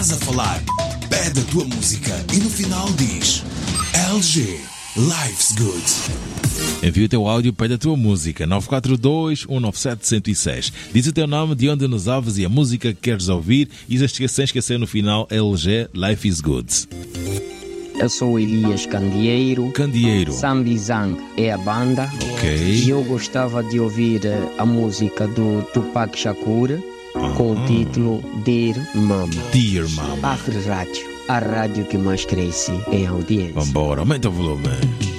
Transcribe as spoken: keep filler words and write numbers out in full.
estás a falar, pede a tua música e no final diz L G, Life's Good. Envia o teu áudio, pede a tua música nove quatro dois, um nove sete, um zero seis. Diz o teu nome, de onde nos ouves e a música que queres ouvir e sem esquecer no final L G, Life is Good. Eu sou Elias Candeeiro. Candeeiro. Sambizang é a banda. Ok. E eu gostava de ouvir a música do Tupac Shakur uh-huh. com o título Dear Mama. Dear Mama. Afro Rádio, a rádio que mais cresce em audiência. Vambora, aumenta o volume.